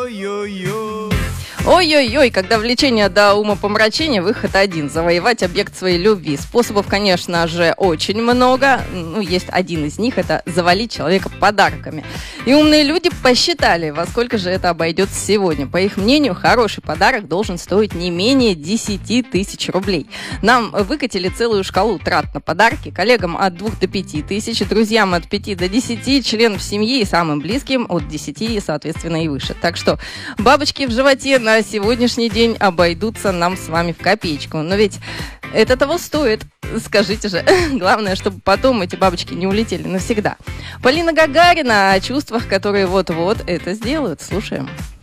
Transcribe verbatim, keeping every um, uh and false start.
Ой-ой-ой. Ой-ой-ой, когда влечение до умопомрачения, выход один – завоевать объект своей любви. Способов, конечно же, очень много. Ну, есть один из них – это завалить человека подарками. И умные люди посчитали, во сколько же это обойдется сегодня. По их мнению, хороший подарок должен стоить не менее десять тысяч рублей. Нам выкатили целую шкалу трат на подарки. Коллегам от двух до пяти тысяч, друзьям от пяти до десяти, членам семьи и самым близким от десяти, соответственно, и выше. Так что бабочки в животе на сегодняшний день обойдутся нам с вами в копеечку. Но ведь это того стоит, скажите же. Главное, чтобы потом эти бабочки не улетели навсегда. Полина Гагарина о чувствах, которые вот-вот это сделают. Слушаем.